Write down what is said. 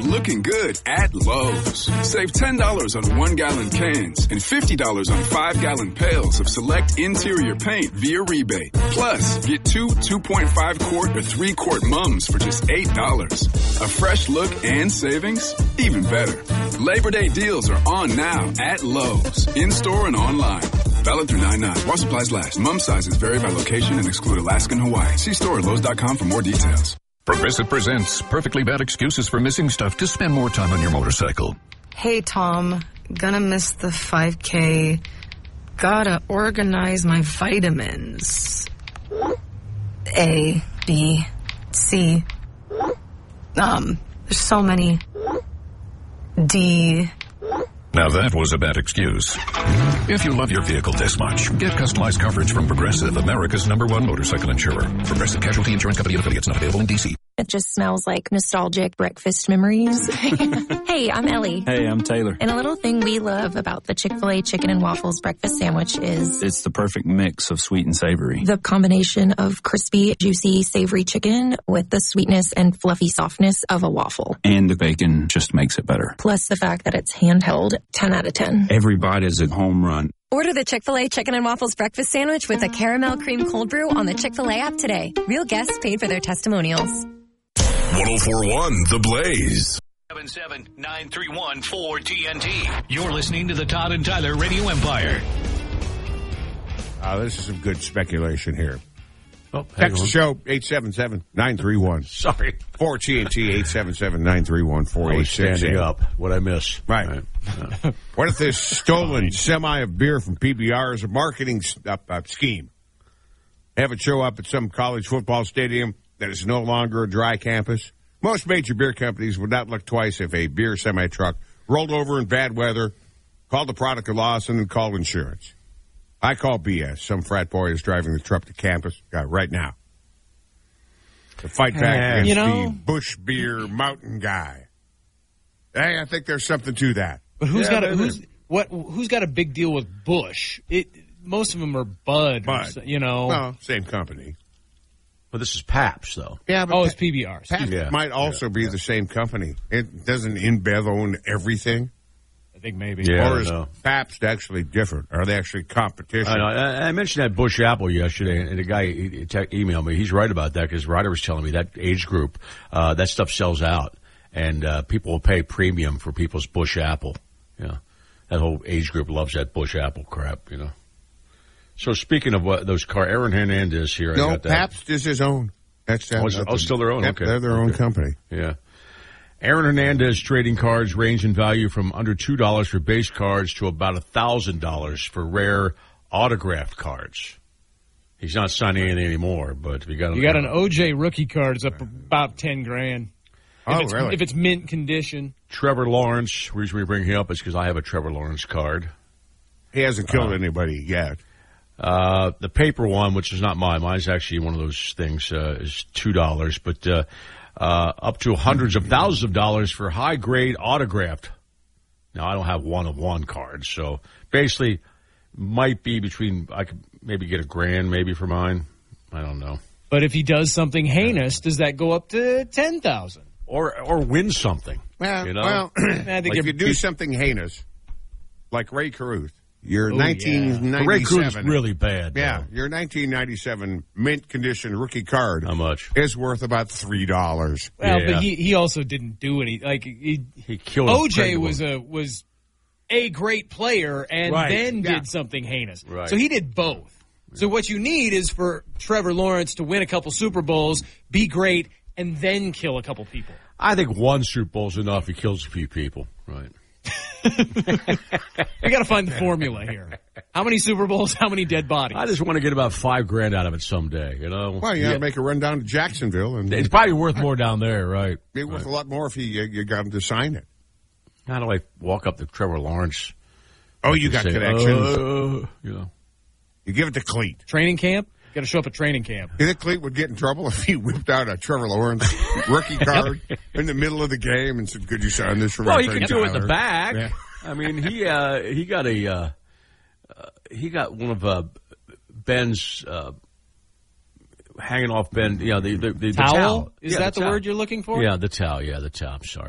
looking good at Lowe's. Save $10 on 1-gallon cans and $50 on 5-gallon pails of select interior paint via rebate. Plus, get 2 2.5-quart or 3-quart mums for just $8. A fresh look and savings? Even better. Labor Day deals are on now at Lowe's, in-store and online. Valid through 9/9. While supplies last. Mum sizes vary by location and exclude Alaska and Hawaii. See store at Lowe's.com for more details. Progressive presents perfectly bad excuses for missing stuff to spend more time on your motorcycle. Hey, Tom. Gonna miss the 5K. Gotta organize my vitamins. A, B, C. There's so many. D. Now that was a bad excuse. If you love your vehicle this much, get customized coverage from Progressive, America's #1 motorcycle insurer. Progressive Casualty Insurance Company and affiliates, not available in D.C. It just smells like nostalgic breakfast memories. Hey, I'm Ellie. Hey, I'm Taylor. And a little thing we love about the Chick-fil-A chicken and waffles breakfast sandwich is it's the perfect mix of sweet and savory. the combination of crispy, juicy, savory chicken with the sweetness and fluffy softness of a waffle. And the bacon just makes it better. Plus the fact that it's handheld, 10 out of 10. Every bite is a home run. Order the Chick-fil-A Chicken and Waffles Breakfast Sandwich with a caramel cream cold brew on the Chick-fil-A app today. Real guests paid for their testimonials. 104.1 The Blaze. 77931-4TNT. You're listening to the Todd and Tyler Radio Empire. This is some good speculation here. Oh, Text the show, 877-931. Sorry. 4TNT, 877-931-4868. I was standing up. What'd I miss? Right. What if this stolen semi of beer from PBR is a marketing scheme? Have it show up at some college football stadium that is no longer a dry campus? Most major beer companies would not look twice if a beer semi-truck rolled over in bad weather, called the product a loss, and then called insurance. I call BS. Some frat boy is driving the truck to campus right now to fight back against the Busch Beer Mountain guy. Hey, I think there's something to that. But who's got a big deal with Busch? Most of them are Bud. Well, same company. Well, this is Pabst, though. Yeah, but it's PBR. Pabst might also be the same company. It doesn't InBev own everything. I think maybe. Or is Pabst actually different? Are they actually competition? I mentioned that Busch Apple yesterday, and the guy emailed me. He's right about that because Ryder was telling me that age group, that stuff sells out, and people will pay premium for people's Busch Apple. Yeah, that whole age group loves that Busch Apple crap. So speaking of those Aaron Hernandez here. No, I got that. Pabst is his own. That's still their own. Yep, okay, they're their own company. Yeah. Aaron Hernandez trading cards range in value from under $2 for base cards to about $1,000 for rare autographed cards. He's not signing anything anymore, but if you got an OJ rookie card, it's up about $10,000. Really? If it's mint condition. Trevor Lawrence. The reason we bring him up is because I have a Trevor Lawrence card. He hasn't killed anybody yet. The paper one, which is not mine. Mine's actually one of those things, is $2, but up to hundreds of thousands of dollars for high-grade autographed. Now, I don't have one-of-one cards, so basically might be between, I could maybe get $1,000 maybe for mine. I don't know. But if he does something heinous, does that go up to $10,000? Or win something. Well, I think if you do something heinous, like Ray Caruth, your 1997. Ray Caruth's really bad. Yeah, though. your 1997 mint condition rookie card. How much? Is worth about $3. Well, but he also didn't do any. Like he killed. OJ was a great player and then did something heinous. Right. So he did both. So what you need is for Trevor Lawrence to win a couple Super Bowls, be great, and then kill a couple people. I think one Super Bowl's enough. He kills a few people. Right. We got to find the formula here. How many Super Bowls? How many dead bodies? I just want to get about $5,000 out of it someday. Well, you got to make a run down to Jacksonville, and it's probably worth more down there, right? It'd be worth a lot more if you got him to sign it. How do I walk up to Trevor Lawrence? Oh, you got connections. You give it to Cleat. Training camp. Got to show up at training camp. You think Cleat would get in trouble if he whipped out a Trevor Lawrence rookie card in the middle of the game and said, "Could you sign this for me?" Well, he could do it in the back. Yeah. I mean, he got one of Ben's hanging off Ben. The towel. towel. Is that the word you're looking for? Yeah, the towel. Yeah, the towel. I'm sorry.